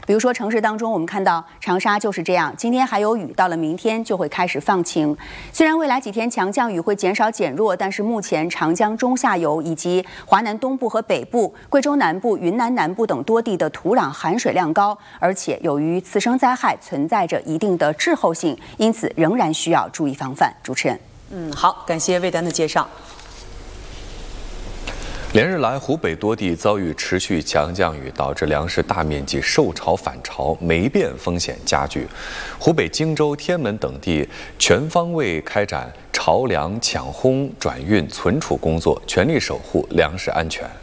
比如说城市当中，我们看到长沙就是这样，今天还有雨，到了明天就会开始放晴。虽然未来几天强降雨会减少减弱，但是目前长江中下游以及华南东部和北部、贵州南部、云南南部等多地的土壤含水量高，而且由于次生灾害存在着一定的滞后性，因此仍然需要注意防范。主持人， 好，感谢魏丹的介绍。 连日来，湖北多地遭遇持续强降雨，导致粮食大面积受潮反潮，霉变风险加剧。湖北荆州、天门等地全方位开展潮粮抢烘、转运、存储工作，全力守护粮食安全。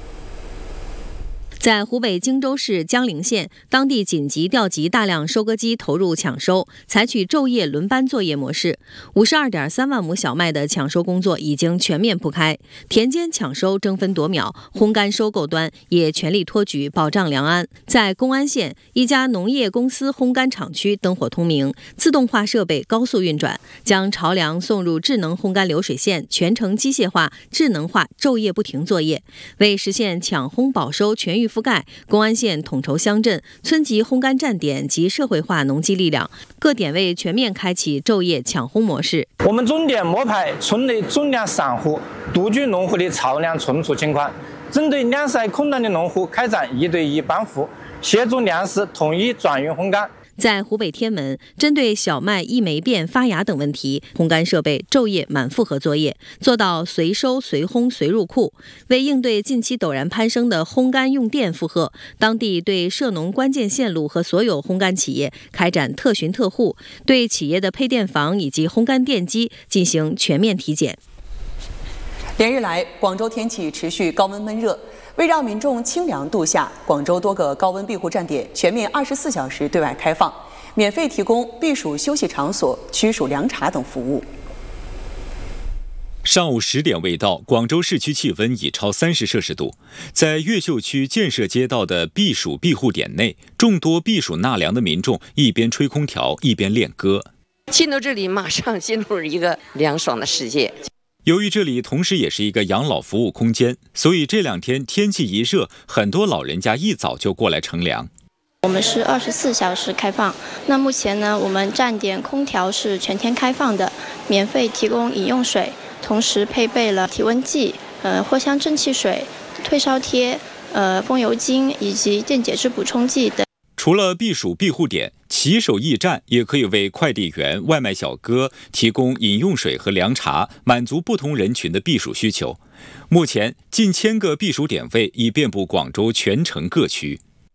在湖北荆州市江陵县，当地紧急调集大量收割机投入抢收，采取昼夜轮班作业模式。52.3万亩小麦的抢收工作已经全面铺开，田间抢收争分夺秒，烘干收购端也全力托举，保障粮安。在公安县，一家农业公司烘干厂区灯火通明，自动化设备高速运转，将潮粮送入智能烘干流水线，全程机械化、智能化，昼夜不停作业。为实现抢烘保收全域覆盖，公安县统筹乡镇、村级烘干站点及社会化农机力量，各点位全面开启昼夜抢烘模式。 我们总店摸排村内总粮散户，杜绝农户的超量存储情况，针对粮食空难的农户开展1对1帮扶，协助粮食统一转运烘干。 在湖北天门，针对小麦易霉变、发芽等问题，烘干设备昼夜满负荷作业，做到随收随烘随入库。为应对近期陡然攀升的烘干用电负荷，当地对涉农关键线路和所有烘干企业开展特巡特护，对企业的配电房以及烘干电机进行全面体检。 连日来，广州天气持续高温闷热。为让民众清凉度夏，广州多个高温庇护站点全面24小时对外开放，免费提供避暑休息场所、驱暑凉茶等服务。 上午10点未到，广州市区气温已超30摄氏度。在越秀区建设街道的避暑庇护点内，众多避暑纳凉的民众一边吹空调，一边练歌。 进入这里，马上进入一个凉爽的世界。 由于这里同时也是一个养老服务空间，所以这2天天气一热，很多老人家一早就过来乘凉。 我们是24小时开放，那目前呢，我们站点空调是全天开放的，免费提供饮用水，同时配备了体温计、藿香正气水、退烧贴、风油精以及电解质补充剂等。 除了避暑庇护点，骑手驿站也可以为快递员、外卖小哥提供饮用水和凉茶，满足不同人群的避暑需求。目前，近1000个避暑点位已遍布广州全城各区。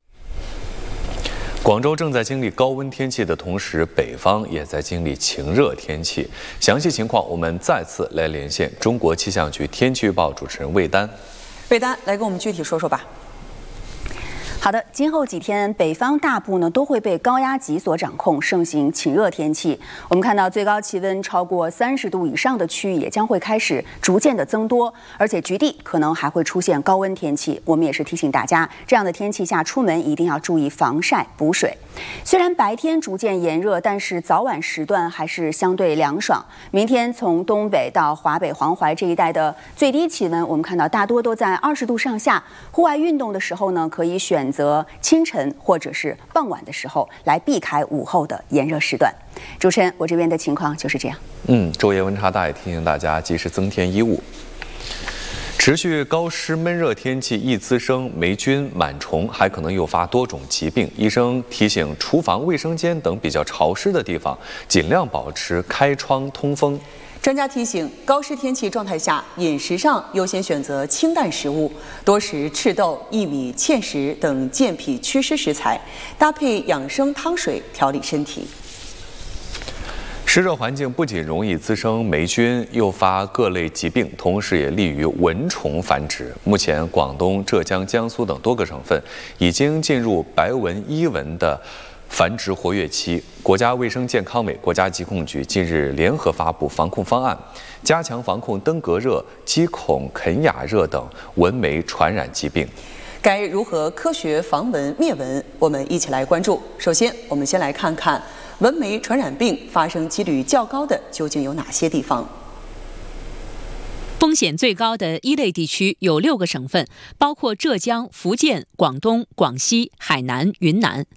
广州正在经历高温天气的同时，北方也在经历晴热天气。详细情况，我们再次来连线中国气象局天气预报主持人魏丹。 魏丹，来给我们具体说说吧。 好的，今后几天北方大部呢都会被高压脊所掌控，盛行晴热天气。我们看到最高气温超过30度以上的区域也将会开始逐渐的增多，而且局地可能还会出现高温天气。我们也是提醒大家，这样的天气下出门一定要注意防晒补水。虽然白天逐渐炎热，但是早晚时段还是相对凉爽。明天从东北到华北、黄淮这一带的最低气温，我们看到大多都在20度上下。户外运动的时候呢，可以选择清晨或者是傍晚的时候来避开午后的炎热时段。主持人，我这边的情况就是这样。 昼夜温差大，也提醒大家及时增添衣物。持续高湿闷热天气易滋生霉菌、螨虫，还可能诱发多种疾病。医生提醒，厨房、卫生间等比较潮湿的地方，尽量保持开窗通风。 专家提醒，高湿天气状态下，饮食上优先选择清淡食物，多食赤豆、薏米、芡实等健脾祛湿食材，搭配养生汤水调理身体。 湿热环境不仅容易滋生霉菌，诱发各类疾病，同时也利于蚊虫繁殖。目前，广东、浙江、江苏等多个省份已经进入白蚊、伊蚊的繁殖活跃期。国家卫生健康委、国家疾控局近日联合发布防控方案，加强防控登革热、鸡孔肯雅热等蚊媒传染疾病。 该如何科学防蚊灭蚊？我们一起来关注。首先，我们先来看看蚊媒传染病发生几率较高的究竟有哪些地方。 风险最高的一类地区有6个省份，包括浙江、福建、广东、广西、海南、云南。